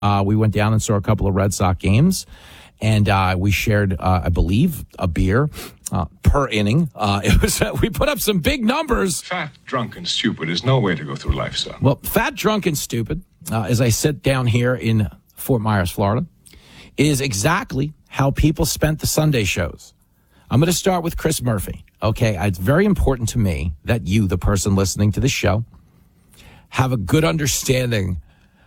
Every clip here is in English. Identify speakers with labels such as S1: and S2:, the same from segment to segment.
S1: We went down and saw a couple of Red Sox games, and we shared, I believe, a beer per inning. We put up some big numbers.
S2: Fat, drunk, and stupid is no way to go through life, son.
S1: Well, fat, drunk, and stupid, as I sit down here in Fort Myers, Florida, is exactly how people spent the Sunday shows. I'm going to start with Chris Murphy. Okay, it's very important to me that you, the person listening to the show, have a good understanding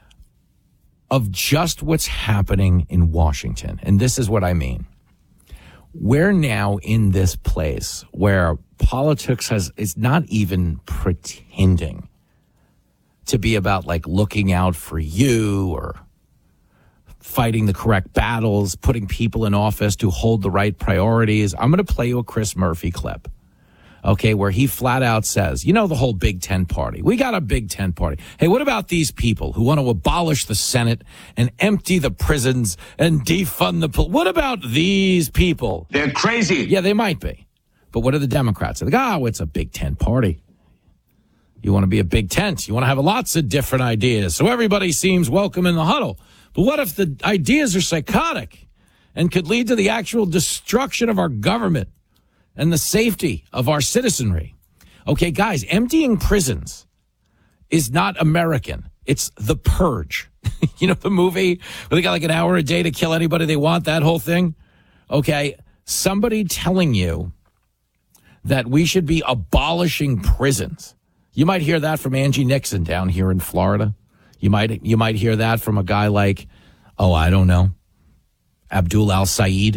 S1: of just what's happening in Washington. And this is what I mean. We're now in this place where politics is not even pretending to be about like looking out for you or fighting the correct battles, putting people in office to hold the right priorities. I'm going to play you a Chris Murphy clip, okay, where he flat out says, you know, the whole Big Tent party. We got a Big Tent party. Hey, what about these people who want to abolish the Senate and empty the prisons and defund the police? What about these people?
S3: They're crazy.
S1: Yeah, they might be. But what are the Democrats? They're like, it's a Big Tent party. You want to be a big tent. You want to have lots of different ideas. So everybody seems welcome in the huddle. But what if the ideas are psychotic and could lead to the actual destruction of our government and the safety of our citizenry? Okay, guys, emptying prisons is not American. It's The Purge. You know the movie where they got like an hour a day to kill anybody they want, that whole thing? Okay, somebody telling you that we should be abolishing prisons. You might hear that from Angie Nixon down here in Florida. You might hear that from a guy like, I don't know, Abdul al-Sayed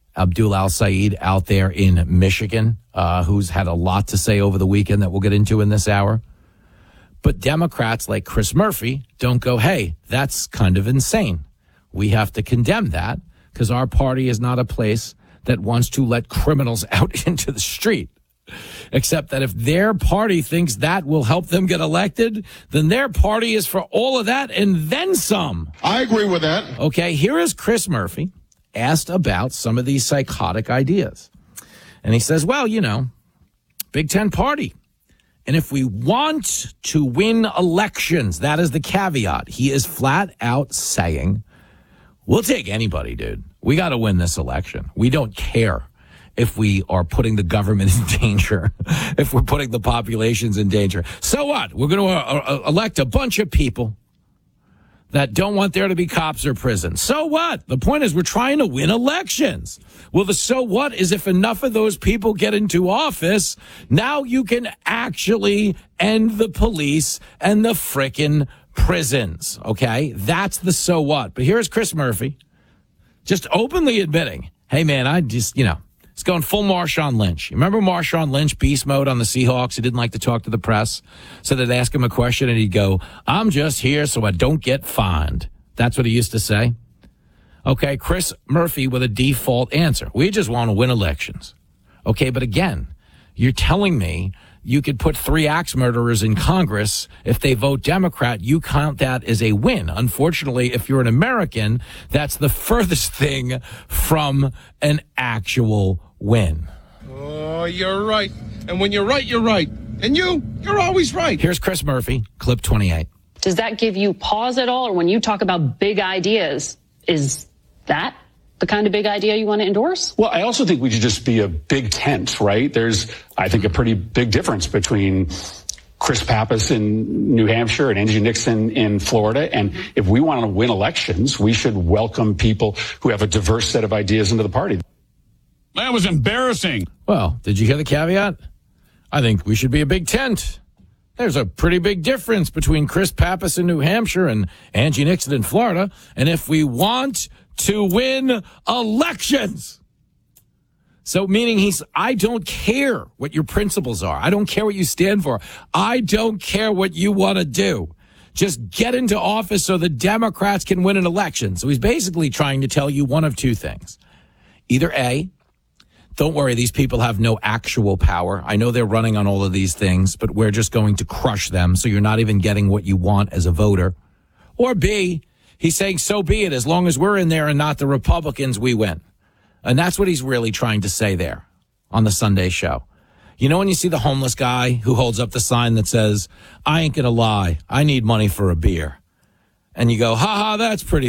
S1: out there in Michigan, who's had a lot to say over the weekend that we'll get into in this hour. But Democrats like Chris Murphy don't go, hey, that's kind of insane. We have to condemn that because our party is not a place that wants to let criminals out into the street. Except that if their party thinks that will help them get elected, then their party is for all of that and then some.
S4: I agree with that.
S1: Okay, here is Chris Murphy asked about some of these psychotic ideas. And he says, well, you know, Big Tent party. And if we want to win elections, that is the caveat. He is flat out saying, we'll take anybody, dude. We got to win this election. We don't care if we are putting the government in danger, if we're putting the populations in danger. So what? We're going to elect a bunch of people that don't want there to be cops or prisons. So what? The point is we're trying to win elections. Well, the so what is if enough of those people get into office, now you can actually end the police and the frickin' prisons. Okay? That's the so what. But here's Chris Murphy just openly admitting, hey, man, it's going full Marshawn Lynch. You remember Marshawn Lynch, beast mode on the Seahawks? He didn't like to talk to the press. So they'd ask him a question and he'd go, I'm just here so I don't get fined. That's what he used to say. Okay, Chris Murphy with a default answer. We just want to win elections. Okay, but again, you're telling me you could put 3 axe murderers in Congress. If they vote Democrat, you count that as a win. Unfortunately, if you're an American, that's the furthest thing from an actual win.
S4: Oh, you're right. And when you're right, you're right. And you're always right.
S1: Here's Chris Murphy, clip 28.
S5: Does that give you pause at all? Or when you talk about big ideas, is that the kind of big idea you want to endorse?
S6: Well, I also think we should just be a big tent, right? There's, I think, a pretty big difference between Chris Pappas in New Hampshire and Angie Nixon in Florida. And if we want to win elections, we should welcome people who have a diverse set of ideas into the party.
S7: That was embarrassing.
S1: Well, did you hear the caveat? I think we should be a big tent. There's a pretty big difference between Chris Pappas in New Hampshire and Angie Nixon in Florida. And if we want to win elections. So meaning I don't care what your principles are. I don't care what you stand for. I don't care what you want to do. Just get into office so the Democrats can win an election. So he's basically trying to tell you one of two things. Either A, don't worry, these people have no actual power. I know they're running on all of these things, but we're just going to crush them so you're not even getting what you want as a voter. Or B, he's saying, so be it. As long as we're in there and not the Republicans, we win. And that's what he's really trying to say there on the Sunday show. You know when you see the homeless guy who holds up the sign that says, I ain't going to lie, I need money for a beer. and you go, ha ha, that's pretty